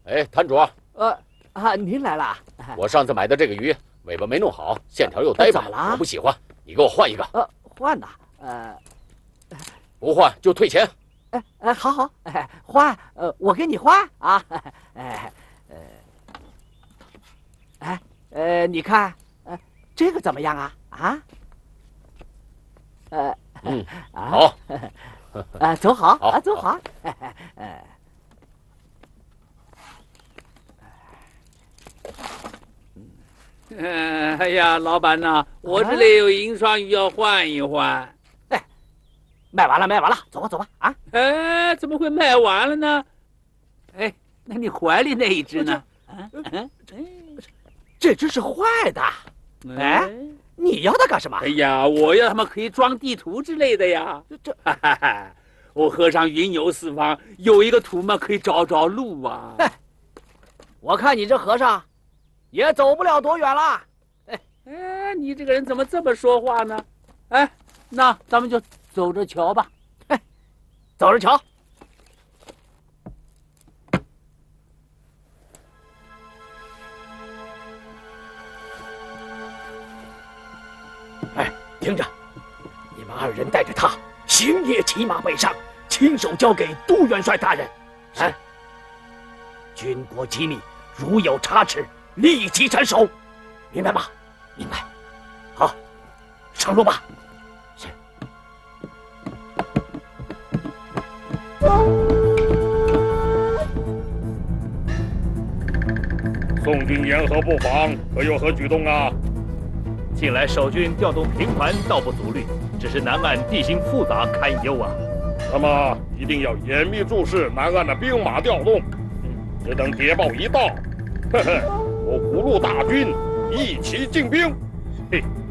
哎，摊主。 您来了。 我上次买的这个鱼尾巴没弄好，线条又呆板，我不喜欢，你给我换一个。 换呐？ 不换就退钱。 好，换，我给你换啊。你看，这个怎么样啊？ 好。 走好，走好。 哎呀，老板呐，我这里有银双鱼要换一换。 卖完了，走吧啊！ 哎，怎么会卖完了呢？哎，那你怀里那一只呢？ 这只是坏的。哎，你要它干什么？ 哎呀，我要它们可以装地图之类的呀。哈哈，我河上云游四方，有一个图嘛，可以找找路啊。 我看你这和尚也走不了多远了。 哎，你这个人怎么这么说话呢？哎，那咱们就走着瞧吧。 走着瞧。听着，你们2人带着他星夜骑马北上，亲手交给杜元帅大人。军国机密，如有差池，立即斩首，明白吗？明白。好，上路吧。是。 宋军沿河布防，可有何举动啊？ 近来守军调动频繁，倒不足虑，只是南岸地形复杂，堪忧啊。 那么一定要严密注视南岸的兵马调动，只等谍报一到，我五路大军一齐进兵。 嘿。